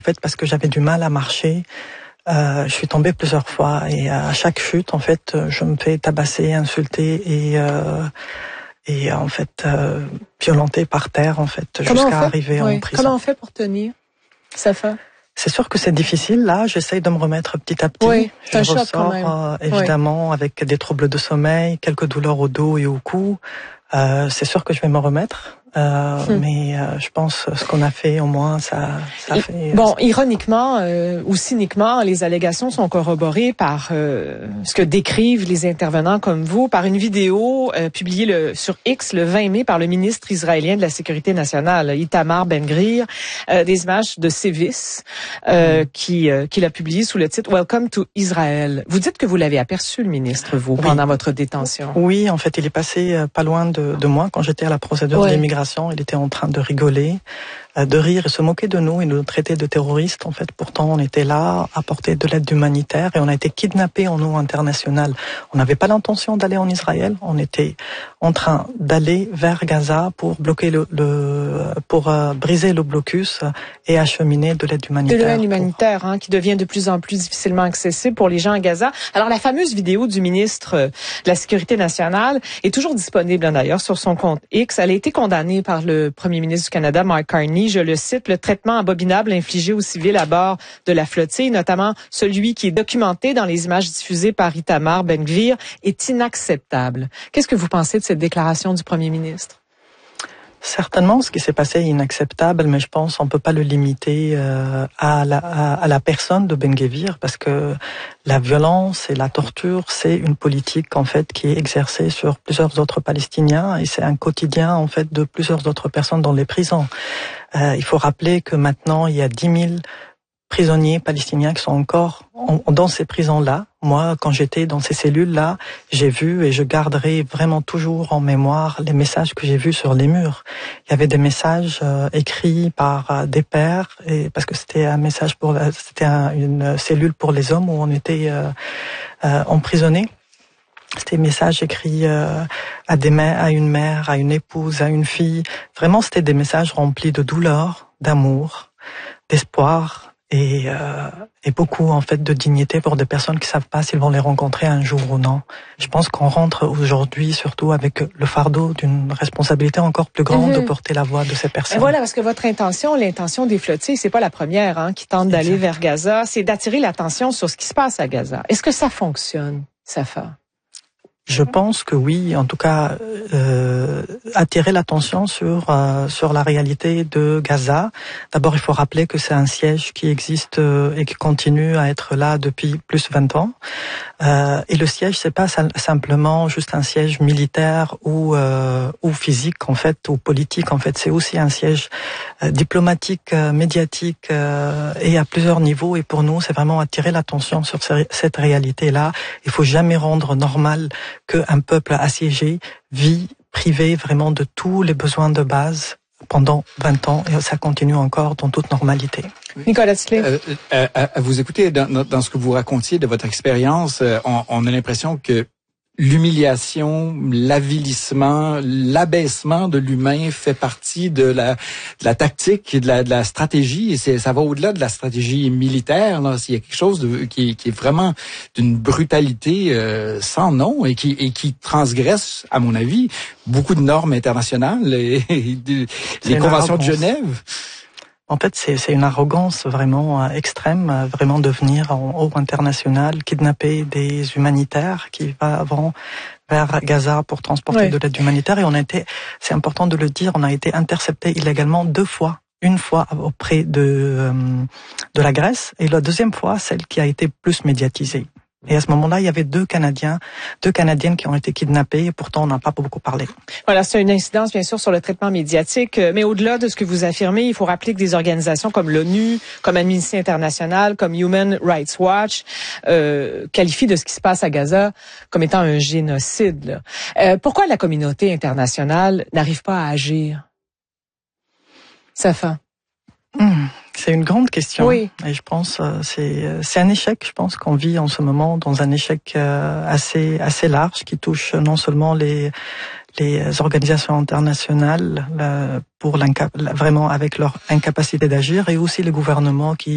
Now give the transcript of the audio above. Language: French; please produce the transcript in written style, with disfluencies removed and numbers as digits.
En fait, parce que j'avais du mal à marcher, je suis tombée plusieurs fois et à chaque chute, en fait, je me fais tabasser, insulter et en fait violenter par terre, en fait, jusqu'à arriver en prison. Comment on fait pour tenir, Safa? C'est sûr que c'est difficile. Là, j'essaye de me remettre petit à petit. Oui, c'est un choc quand même. Évidemment, avec des troubles de sommeil, quelques douleurs au dos et au cou. C'est sûr que je vais me remettre. Mais je pense ce qu'on a fait, au moins, ça fait... Bon, ironiquement ou cyniquement, les allégations sont corroborées par ce que décrivent les intervenants comme vous, par une vidéo publiée sur X le 20 mai par le ministre israélien de la Sécurité nationale, Itamar Ben-Gvir, des images de sévices qu'il a publiées sous le titre « Welcome to Israel ». Vous dites que vous l'avez aperçu, le ministre, vous, pendant votre détention. Oui, en fait, il est passé pas loin de moi quand j'étais à la procédure d'immigration. Il était en train de rigoler, de rire et se moquer de nous et nous traiter de terroristes. En fait, pourtant, on était là, à apporter de l'aide humanitaire et on a été kidnappés en eau internationale. On n'avait pas l'intention d'aller en Israël. On était en train d'aller vers Gaza pour bloquer pour briser le blocus et acheminer de l'aide humanitaire. De l'aide humanitaire, qui devient de plus en plus difficilement accessible pour les gens à Gaza. Alors, la fameuse vidéo du ministre de la Sécurité nationale est toujours disponible, d'ailleurs, sur son compte X. Elle a été condamnée par le premier ministre du Canada, Mark Carney. Je le cite, le traitement abominable infligé aux civils à bord de la flottille, notamment celui qui est documenté dans les images diffusées par Itamar Ben-Gvir, est inacceptable. Qu'est-ce que vous pensez de cette déclaration du premier ministre? Certainement, ce qui s'est passé est inacceptable, mais je pense qu'on peut pas le limiter à la personne de Ben-Gvir, parce que la violence et la torture, c'est une politique en fait qui est exercée sur plusieurs autres Palestiniens et c'est un quotidien en fait de plusieurs autres personnes dans les prisons. Il faut rappeler que maintenant il y a 10 000 prisonniers palestiniens qui sont encore dans ces prisons-là. Moi, quand j'étais dans ces cellules-là, j'ai vu et je garderai vraiment toujours en mémoire les messages que j'ai vus sur les murs. Il y avait des messages écrits par des pères, et parce que c'était un message c'était une cellule pour les hommes où on était emprisonnés. C'était des messages écrits à une mère, à une épouse, à une fille. Vraiment, c'était des messages remplis de douleur, d'amour, d'espoir. Et beaucoup en fait de dignité pour des personnes qui savent pas s'ils vont les rencontrer un jour ou non. Je pense qu'on rentre aujourd'hui surtout avec le fardeau d'une responsabilité encore plus grande de porter la voix de ces personnes. Et voilà, parce que votre intention, l'intention des flottilles, c'est pas la première qui tente d'aller vers Gaza, c'est d'attirer l'attention sur ce qui se passe à Gaza. Est-ce que ça fonctionne, Safa? Je pense que oui, en tout cas, attirer l'attention sur la réalité de Gaza. D'abord, il faut rappeler que c'est un siège qui existe et qui continue à être là depuis plus de 20 ans. Et le siège, c'est pas simplement juste un siège militaire ou physique en fait, ou politique en fait. C'est aussi un siège diplomatique, médiatique et à plusieurs niveaux. Et pour nous, c'est vraiment attirer l'attention sur cette réalité-là. Il faut jamais rendre normal qu'un peuple assiégé vit privé vraiment de tous les besoins de base pendant 20 ans et ça continue encore dans toute normalité. Nicolas Slay. À vous écouter dans ce que vous racontiez de votre expérience, on a l'impression que l'humiliation, l'avilissement, l'abaissement de l'humain fait partie de la tactique et de la stratégie. Et ça va au-delà de la stratégie militaire. Là, s'il y a quelque chose qui est vraiment d'une brutalité sans nom et qui transgresse, à mon avis, beaucoup de normes internationales et les conventions de Genève. En fait, c'est une arrogance vraiment extrême, vraiment de venir en eau internationale, kidnapper des humanitaires qui vont vers Gaza pour transporter de l'aide humanitaire. Et c'est important de le dire, on a été intercepté illégalement 2 fois. Une fois auprès de la Grèce et la deuxième fois, celle qui a été plus médiatisée. Et à ce moment-là, il y avait 2 Canadiennes qui ont été kidnappées et pourtant on n'a pas beaucoup parlé. Voilà, c'est une incidence bien sûr sur le traitement médiatique, mais au-delà de ce que vous affirmez, il faut rappeler que des organisations comme l'ONU, comme Amnesty International, comme Human Rights Watch qualifient de ce qui se passe à Gaza comme étant un génocide. Pourquoi la communauté internationale n'arrive pas à agir? Safa. C'est une grande question. Oui. Et je pense c'est un échec. Je pense qu'on vit en ce moment dans un échec assez large qui touche non seulement les organisations internationales pour vraiment avec leur incapacité d'agir et aussi les gouvernements qui